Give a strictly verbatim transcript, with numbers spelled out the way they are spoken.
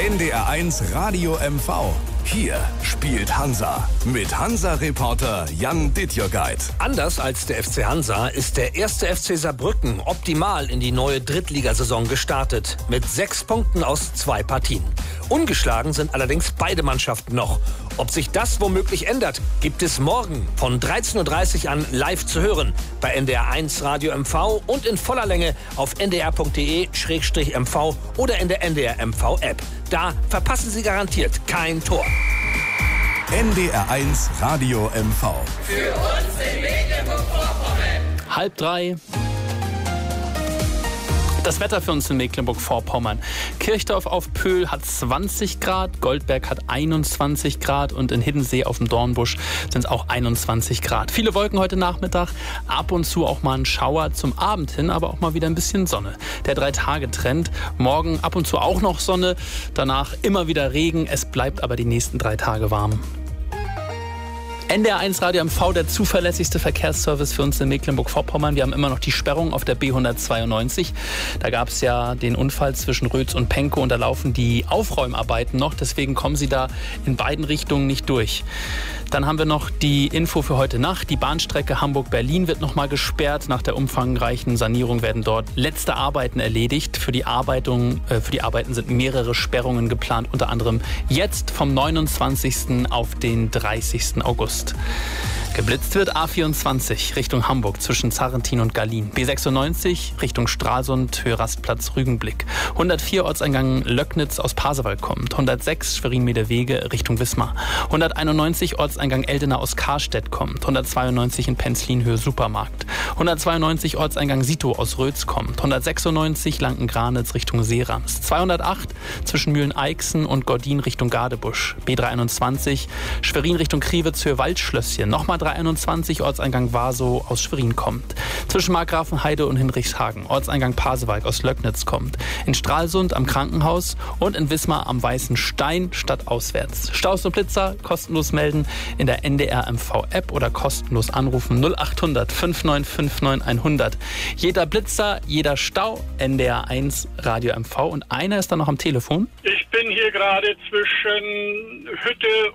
N D R eins Radio M V. Hier spielt Hansa mit Hansa-Reporter Jan Dittjörgeit. Anders als der F C Hansa ist der erste F C Saarbrücken optimal in die neue Drittligasaison gestartet. Mit sechs Punkten aus zwei Partien. Ungeschlagen sind allerdings beide Mannschaften noch. Ob sich das womöglich ändert, gibt es morgen von dreizehn Uhr dreißig an live zu hören bei N D R eins Radio M V und in voller Länge auf n d r punkt d e slash m v oder in der N D R M V App. Da verpassen Sie garantiert kein Tor. N D R eins Radio M V. Für uns in Mecklenburg-Vorpommern. Halb drei. Das Wetter für uns in Mecklenburg-Vorpommern. Kirchdorf auf Pöhl hat zwanzig Grad, Goldberg hat einundzwanzig Grad und in Hiddensee auf dem Dornbusch sind es auch einundzwanzig Grad. Viele Wolken heute Nachmittag, ab und zu auch mal ein Schauer zum Abend hin, aber auch mal wieder ein bisschen Sonne. Der Drei-Tage-Trend, morgen ab und zu auch noch Sonne, danach immer wieder Regen, es bleibt aber die nächsten drei Tage warm. N D R eins Radio M V, der zuverlässigste Verkehrsservice für uns in Mecklenburg-Vorpommern. Wir haben immer noch die Sperrung auf der B hundertzweiundneunzig. Da gab es ja den Unfall zwischen Rötz und Penkow und da laufen die Aufräumarbeiten noch. Deswegen kommen Sie da in beiden Richtungen nicht durch. Dann haben wir noch die Info für heute Nacht. Die Bahnstrecke Hamburg-Berlin wird nochmal gesperrt. Nach der umfangreichen Sanierung werden dort letzte Arbeiten erledigt. Für die, Arbeitung, äh, für die Arbeiten sind mehrere Sperrungen geplant. Unter anderem jetzt vom neunundzwanzigsten auf den dreißigsten August. Geblitzt wird A vierundzwanzig Richtung Hamburg zwischen Zarrentin und Gallien. B sechsundneunzig Richtung Stralsund, Höhe Rastplatz Rügenblick. hundertvier Ortseingang Löcknitz aus Pasewalk kommt. hundertsechs Schwerin-Meederwege Richtung Wismar. hunderteinundneunzig Ortseingang Eldena aus Karstedt kommt. hundertzweiundneunzig in Penzlin Höhe Supermarkt. hundertzweiundneunzig Ortseingang Sito aus Rötz kommt. hundertsechsundneunzig Lanken-Granitz Richtung Seerams. zweihundertacht zwischen Mühlen-Eichsen und Gordin Richtung Gadebusch. B dreihunderteinundzwanzig Schwerin Richtung Kriwitz Höhe Waldschlösschen. Nochmal dreihunderteinundzwanzig Ortseingang Warsow aus Schwerin kommt. Zwischen Markgrafenheide und Hinrichshagen. Ortseingang Pasewalk aus Löcknitz kommt. In Stralsund am Krankenhaus und in Wismar am Weißen Stein stadtauswärts. Staus und Blitzer kostenlos melden in der N D R M V App oder kostenlos anrufen null acht hundert fünf neun fünf neun hundert. Jeder Blitzer, jeder Stau, N D R eins Radio M V und einer ist dann noch am Telefon. Ich bin hier gerade zwischen Hütte